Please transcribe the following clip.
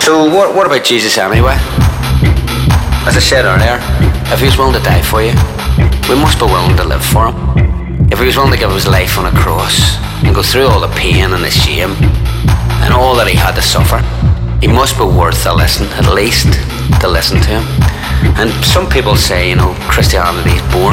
So what about Jesus anyway? As I said earlier, if he was willing to die for you, we must be willing to live for him. If he was willing to give his life on a cross and go through all the pain and the shame and all that he had to suffer, he must be worth a listen, at least to listen to him. And some people say, Christianity is boring.